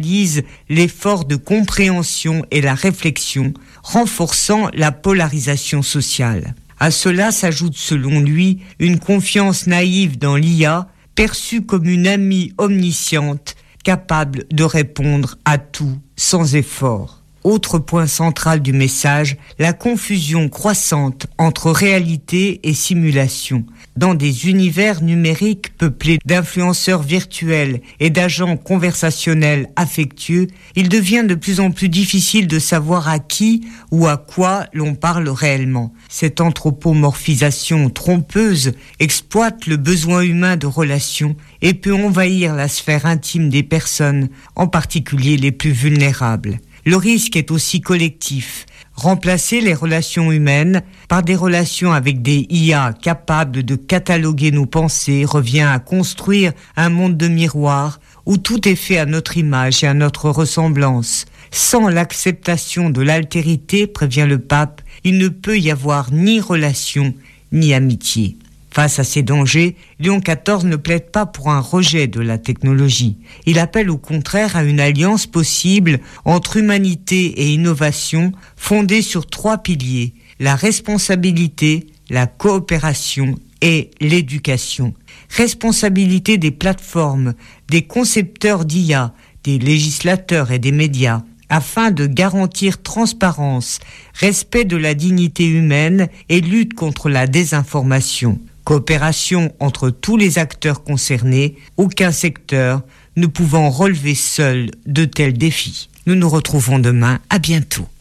pénalise l'effort de compréhension et la réflexion, renforçant la polarisation sociale. À cela s'ajoute, selon lui, une confiance naïve dans l'IA, perçue comme une amie omnisciente, capable de répondre à tout sans effort. Autre point central du message, la confusion croissante entre réalité et simulation. Dans des univers numériques peuplés d'influenceurs virtuels et d'agents conversationnels affectueux, il devient de plus en plus difficile de savoir à qui ou à quoi l'on parle réellement. Cette anthropomorphisation trompeuse exploite le besoin humain de relations et peut envahir la sphère intime des personnes, en particulier les plus vulnérables. Le risque est aussi collectif. Remplacer les relations humaines par des relations avec des IA capables de cataloguer nos pensées revient à construire un monde de miroirs où tout est fait à notre image et à notre ressemblance. Sans l'acceptation de l'altérité, prévient le pape, il ne peut y avoir ni relation ni amitié. Face à ces dangers, Léon XIV ne plaide pas pour un rejet de la technologie. Il appelle au contraire à une alliance possible entre humanité et innovation fondée sur 3 piliers, la responsabilité, la coopération et l'éducation. Responsabilité des plateformes, des concepteurs d'IA, des législateurs et des médias, afin de garantir transparence, respect de la dignité humaine et lutte contre la désinformation. Coopération entre tous les acteurs concernés, aucun secteur ne pouvant relever seul de tels défis. Nous nous retrouvons demain, à bientôt.